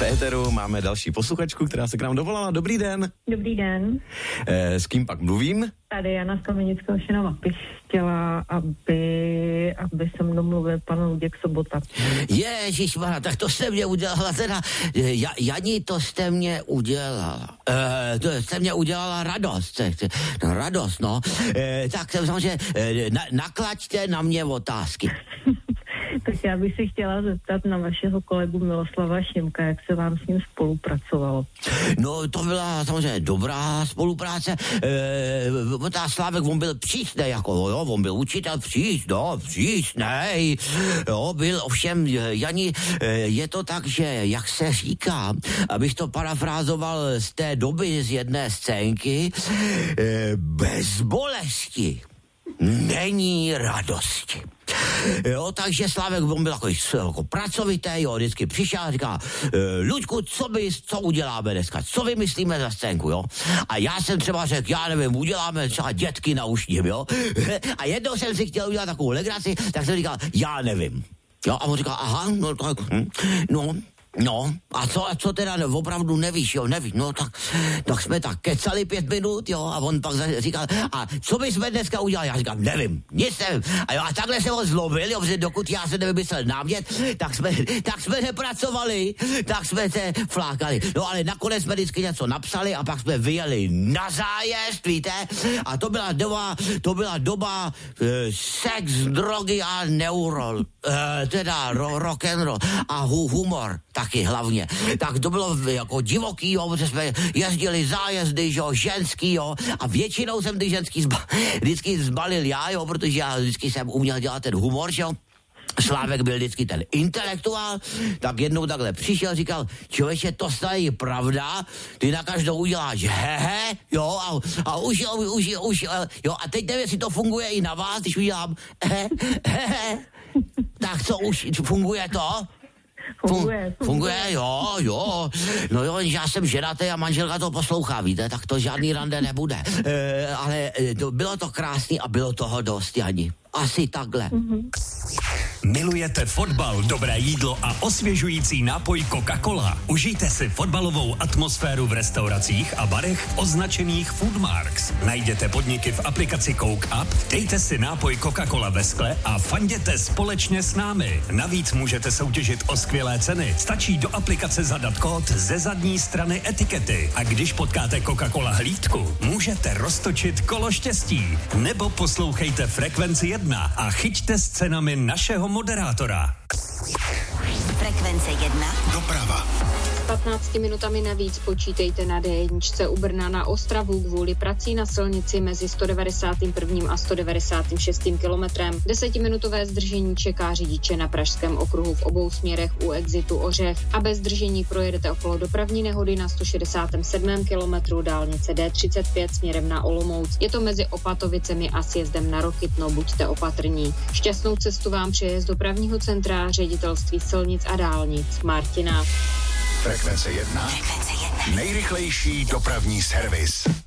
éteru máme další posluchačku, která se k nám dovolala. Dobrý den. Dobrý den. S kým pak mluvím? Tady Jana z Kamenického Šenova bych chtěla, aby se mnou mluvil pan Luděk Sobota. Ježišmarja, tak to jste mě udělala teda, Jani, to jste mě udělala. To jste mě udělala radost. Radost, no. Tak samozřejmě naklaďte na mě otázky. Tak já bych si chtěla zeptat na vašeho kolegu Miloslava Šimka, jak se vám s ním spolupracovalo. No, to byla samozřejmě dobrá spolupráce. Slávek, on byl přísnej, jako, jo, on byl učitel přísnej. Jo, byl ovšem, Jani, je to tak, že, jak se říká, abych to parafrázoval z té doby z jedné scénky, bez bolesti není radosti. Jo, takže Slávek, on byl jako pracovitý, jo, vždycky přišel a říká, Luďku, co uděláme dneska, co vymyslíme za scénku, jo? A já jsem třeba řekl, já nevím, uděláme třeba dětky na ušním, jo? A jednou jsem si chtěl udělat takovou legraci, tak jsem říkal, já nevím. Jo, a on říkal, aha, no tak, no, a co teda opravdu nevíš, jo, nevíš, no tak jsme tak kecali 5 minut, jo, a on pak říkal, a co bychom dneska udělali, já říkám, nevím, nic nevím, a takhle se ho zlobil, jo, protože dokud já se nevymyslel námět, tak jsme nepracovali, tak jsme se flákali, no ale nakonec jsme vždycky něco napsali a pak jsme vyjeli na zájezd, víte, a to byla doba sex, drogy a neurol, teda rock and roll a humor, taky hlavně. Tak to bylo jako divoký, jo, protože jsme jezdili zájezdy, jo, ženský, jo, a většinou jsem ty ženský vždycky zbalil já, jo, protože já vždycky jsem uměl dělat ten humor, jo. Slávek byl vždycky ten intelektuál, tak jednou takhle přišel, říkal, člověče, to je pravda, ty na každou uděláš hehe, jo, a už, jo, a teď nevím, jestli to funguje i na vás, když udělám hehe, tak co, už funguje to? Funguje, jo. No jo, já jsem ženatý a manželka to poslouchá, víte, tak to žádný rande nebude. Ale bylo to krásný a bylo toho dost, Jani. Asi takhle. Mm-hmm. Milujete fotbal, dobré jídlo a osvěžující nápoj Coca-Cola? Užijte si fotbalovou atmosféru v restauracích a barech označených Foodmarks. Najděte podniky v aplikaci Coke Up, dejte si nápoj Coca-Cola ve skle a fanděte společně s námi. Navíc můžete soutěžit o skvělé ceny. Stačí do aplikace zadat kód ze zadní strany etikety. A když potkáte Coca-Cola hlídku, můžete roztočit kolo štěstí. Nebo poslouchejte Frekvenci 1 a chyťte s cenami našeho moderátora. Frekvence 1. Doprava. 15 minutami navíc počítejte na D1 u Brna na Ostravu kvůli prací na silnici mezi 191. a 196. kilometrem. 10minutové zdržení čeká řidiče na pražském okruhu v obou směrech u exitu Ořech a bez zdržení projedete okolo dopravní nehody na 167. kilometru dálnice D35 směrem na Olomouc. Je to mezi Opatovicemi a sjezdem na Rokytno, buďte opatrní. Šťastnou cestu vám přeje z dopravního centra Ředitelství silnic a dálnic Martina. Frekvence 1. Nejrychlejší dopravní servis.